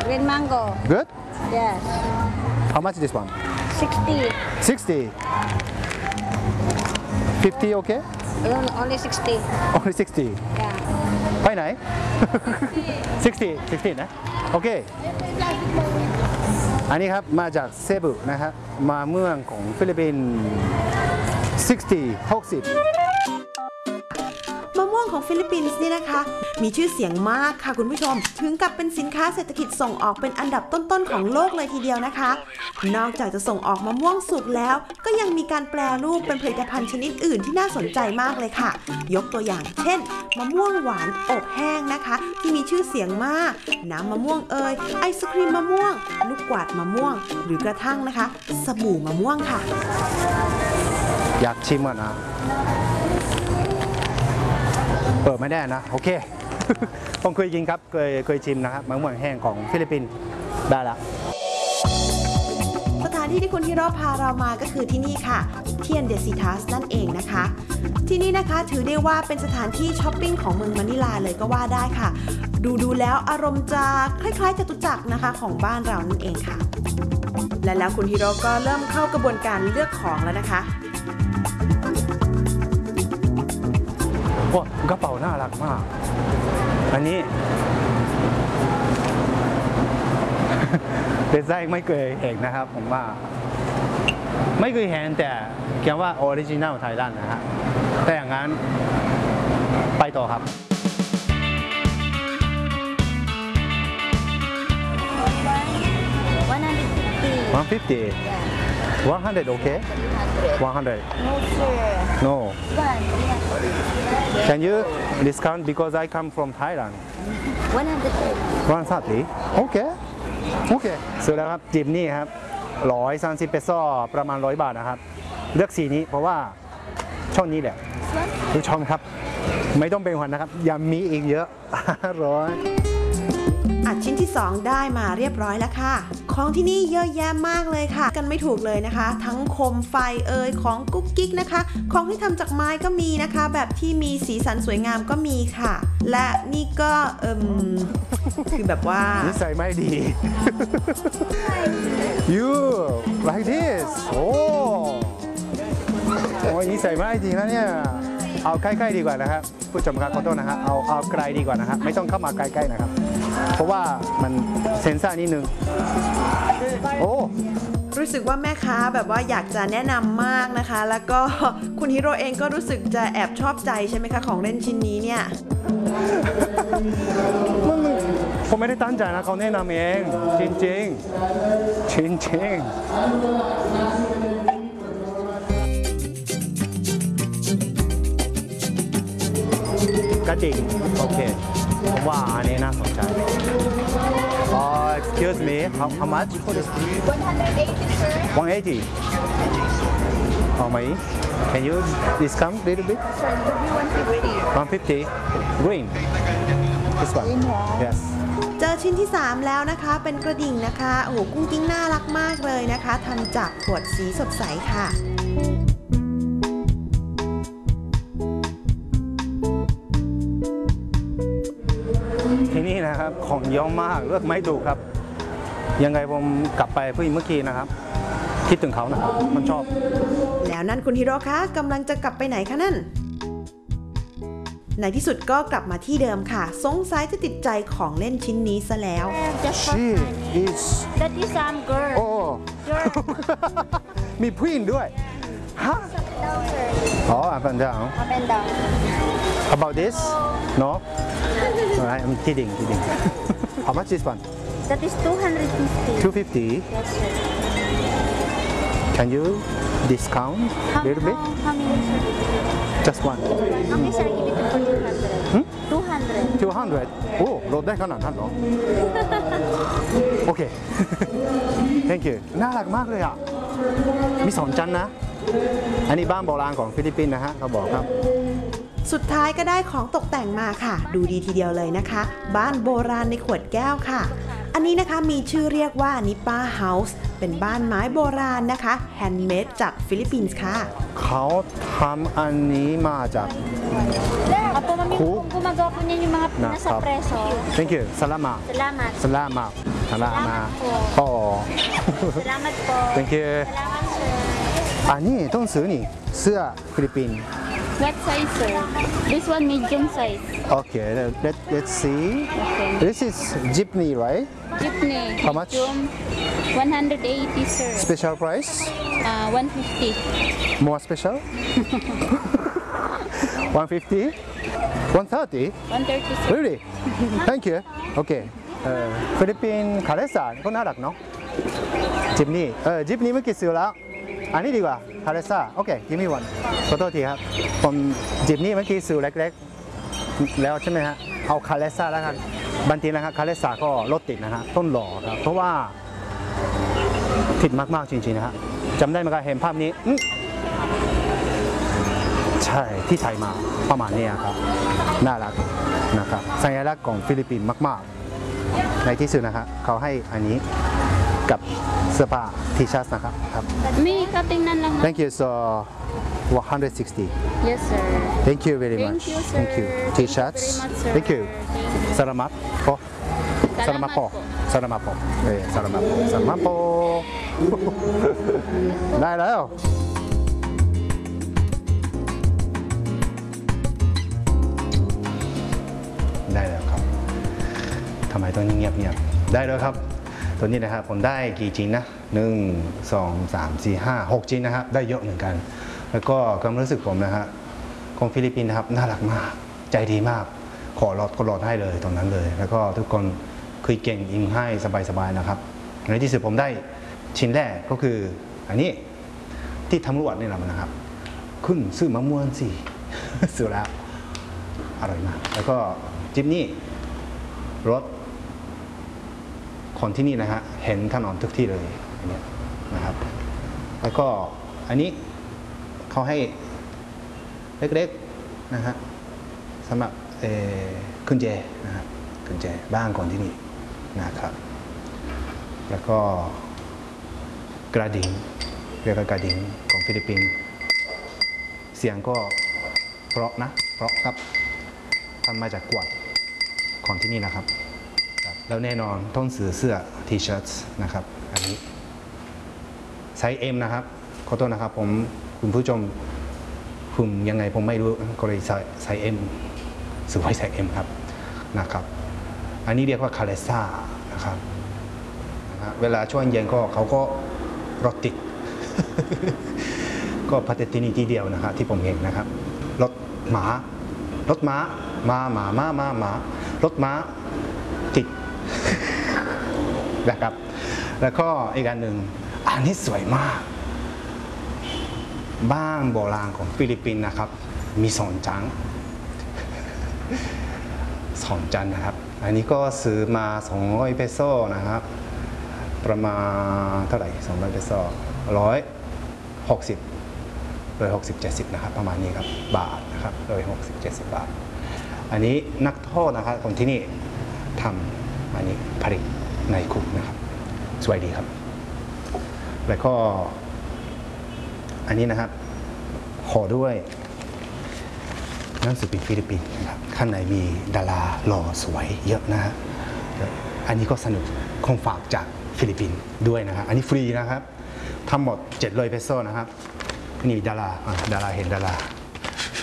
Green mango. Good? Yes. How much this one? 60. 60. 50 okay? Only 60. Only 60. Yeah. ไปไหน 60 นะ โอเค อันนี้ครับมาจากเซบุนะครับมาเมืองของฟิลิปปินส์60 มะม่วงของฟิลิปปินส์นี่นะคะมีชื่อเสียงมากค่ะคุณผู้ชมถึงกับเป็นสินค้าเศรษฐกิจส่งออกเป็นอันดับต้นๆของโลกเลยทีเดียวนะคะนอกจากจะส่งออกมะม่วงสุกแล้วก็ยังมีการแปรรูปเป็นผลิตภัณฑ์ชนิดอื่นที่น่าสนใจมากเลยค่ะยกตัวอย่างเช่นมะม่วงหวานอบแห้งนะคะที่มีชื่อเสียงมากน้ำมะม่วงไอศครีมมะม่วงลูกกวาดมะม่วงหรือกระทั่งนะคะสบู่มะม่วงค่ะอยากชิมอ่ะนะเปิดไม่ได้นะโอเค ผมเคยกินครับเคยชิมนะครับมะม่วงแห้งของฟิลิปปินส์ได้ละสถานที่ที่คุณฮิโร่พาเรามาก็คือที่นี่ค่ะเทียนเดซิทัสนั่นเองนะคะที่นี่นะคะถือได้ว่าเป็นสถานที่ช้อปปิ้งของเมืองมะนิลาเลยก็ว่าได้ค่ะดูแล้วอารมณ์จะคล้ายๆจตุจักรนะคะของบ้านเรานั่นเองค่ะและแล้วคุณฮิโร่ก็เริ่มเข้ากระบวนการเลือกของแล้วนะคะกระเป๋าน่ารักมากอันนี้ ดีไซน์ไม่เคยเห็นนะครับผมว่าไม่เคยเห็นแต่เขียนว่าออริจินัลไทยแลนด์นะฮะแต่อย่างนั้นไปต่อครับ100 okay 100 No, sir. no One. can you discount because I come from Thailand 130. โอเคซื้อแล้วครับจิบนี่ครับ130 เปโซประมาณ100 บาทนะครับเลือกสีนี้เพราะว่าช่องนี้แหละทุกช่องครับไม่ต้องเป็นห่วงนะครับยังมีอีกเยอะอัดชิ้นที่2ได้มาเรียบร้อยแล้วค่ะของที่นี่เยอะแยะมากเลยค่ะกันไม่ถูกเลยนะคะทั้งโคมไฟของกุ๊กกิ๊กนะคะของที่ทำจากไม้ก็มีนะคะแบบที่มีสีสันสวยงามก็มีค่ะและนี่ก็คือแบบว่านิสัยไม่ดี you like this โอ้ยนิสัยไม่ดีนะเนี่ยเอาใกล้ๆดีกว่านะครับผู้ชมครับขอโทษนะครับเอาไกลดีกว่านะครับไม่ต้องเข้ามาใกล้ๆนะครับเพราะว่ามันเซนซ่านิดนึงโอ้รู้สึกว่าแม่ค้าแบบว่าอยากจะแนะนำมากนะคะแล้วก็คุณฮิโร่เองก็รู้สึกจะแอบชอบใจใช่ไหมคะของเล่นชิ้นนี้เนี่ยผมไม่ได้ตั้งใจนะเขาแนะนำเองจริงก็จริงโอเคผมว่าอันนี้น่าสนใจexcuse me how much for this 180, sir. 180 how many can you discount a little bit Sir, will be 150. 150 green this one yes เจอชิ้นที่3แล้วนะคะเป็นกระดิ่งนะคะโอ้โหกุ้งกิ้งน่ารักมากเลยนะคะทำจากขวดสีสดใสค่ะที่นี่นะครับของเยอะมากเลือกไม่ถูกครับยังไงผมกลับไปเมื่อกี้นะครับคิดถึงเขานะครับมันชอบแล้วนั่นคุณฮิโร่คะกำลังจะกลับไปไหนคะนั่นในที่สุดก็กลับมาที่เดิมค่ะสงสัยจะติดใจของเล่นชิ้นนี้ซะแล้ว She is That is some girl. โอ้ มีผู้หญิงด้วยฮะ Down, sir. อ๋อ up and down Up and down. about this no I'm kidding how much this one That is 250. 250 Yes, sir. can you discount a little bit How many, sir? just one Okay, sir. Give it for 200. 200โอ้ลดได้ขนาดนั้นเหรอ โอเค thank you น่ารักมากเลยอ่ะมี2 ชั้นนะอันนี้บ้านโบราณของฟิลิปปินส์นะฮะเขาบอกครับสุดท้ายก็ได้ของตกแต่งมาค่ะดูดีทีเดียวเลยนะคะบ้านโบราณในขวดแก้วค่ะอันนี้นะคะมีชื่อเรียกว่านิป้าเฮาส์เป็นบ้านไม้โบราณนะคะแฮนด์เมดจากฟิลิปปินส์ค่ะเขาทำอันนี้มาจาก Opo, ma'am, yung gumagawa po niyan yung mga nasa preso. thank you salamat Salamat. Salamat. po. Oh. Salamat po. Thank you. Salamat, sir. อันนี้ต้องซื้อนี่เสื้อฟิลิปปินส์ What size, sir? This one medium size. Okay, let's see. Okay. This is jeepney, right? Jeepney. How much? Medium, 180, sir. Special price? 150. More special? 150? 130? 130, sir. Really? Thank you. Okay. ฟิลิปปินส์คาเลซ่าก็น่ารักเนาะจิปนี่จิปนี่เมื่อกี้ซื้อแล้วอันนี้ดีกว่าคาเลซ่าโอเคgive me one ขอโทษทีครับผมจิปนี่เมื่อกี้ซื้อเล็กๆแล้วใช่ไหมฮะเอาคาเลซ่าแล้วกันบางทีนะครับคาเลซ่าก็รถติดนะฮะต้นหล่อครับเพราะว่าติดมากๆจริงๆนะฮะจำได้ไหมครับเห็นภาพนี้ใช่ที่ไทยมาประมาณนี้ครับน่ารักนะครับสัญลักษณ์ของฟิลิปปินส์มากๆในที่สุดนะครับเขาให้อันนี้กับเสื้อผ้าทีชัสนะครับครับ Me, katingnan lang. Thank you so 160 Yes, sir. Thank you very Thank much you, sir. Thank you Thank you T-shirts very much, sir. Thank you Thank you. Salamat po Salamat po Salamat po Salamat po Salamat po ได้แล้วได้แล้วครับทำไมต้องเงียบๆได้แล้วครับตัวนี้นะครับผมได้กี่ชิ้นนะ1 2 3 4 5 6ชิ้นนะครับได้เยอะเหมือนกัน แล้วก็ความรู้สึกผมนะฮะของฟิลิปปินส์นะครับน่ารักมากใจดีมากขอรถก็รถให้เลยตรงนั้นเลย แล้วก็ทุกคนคุยเก่งยิ้มให้สบายๆนะครับในที่สุดผมได้ชิ้นแรกก็คืออันนี้ที่ตำรวจนี่แหละนะครับคุณซื้อมะม่วงสิ ซื้อแล้วอร่อยมากแล้วก็จิ๊บนี่รถคนที่นี่นะฮะเห็นถนนทุกที่เลยอันนี้นะครับ แล้วก็อันนี้เขาให้เล็กๆนะฮะสำหรับกุญแจนะฮะกุญแจบ้านคนที่นี่นะครับแล้วก็กระดิ่งเรียกว่ากระดิ่งของฟิลิปปินส์เสียงก็เพราะนะเพราะครับทำมาจากกวาดของที่นี่นะครับแล้วแน่นอนต้องซื้อเสื้อ T-shirts นะครับอันนี้ไซส์ M นะครับขอโทษนะครับผมคุณผู้ชมคุณยังไงผมไม่รู้ก็เลยไซส์ M ซื้อไว้ไซส์ M ครับนะครับอันนี้เรียกว่าคาเลซ่านะครับเวลาช่วงเย็นก็เขาก็รถติด ก็ประเทศที่นี่ที่เดียวนะครับที่ผมเห็นนะครับรถม้ารถม้ารถม้าติด นะครับแล้วก็อีกอันหนึ่งอันนี้สวยมากบ้านโบราณของฟิลิปปินส์นะครับมีสองจัง สองจันนะครับอันนี้ก็ซื้อมา200 เปโซนะครับประมาณเท่าไหร่200 เปโซ160-70นะครับประมาณนี้ครับบาทนะครับ160-70 บาทอันนี้นักโทษนะครับคนที่นี่ทำอันนี้ผลิตในคุกนะครับสวยดีครับแล้วก็อันนี้นะครับขอด้วยหนังสือพิมพ์ฟิลิปปินส์นะครับข้างในมีดาราหล่อสวยเยอะนะฮะอันนี้ก็สนุกของฝากจากฟิลิปปินส์ด้วยนะครับอันนี้ฟรีนะครับทั้งหมด700 เปโซนะครับนี่ดาราเห็นดารา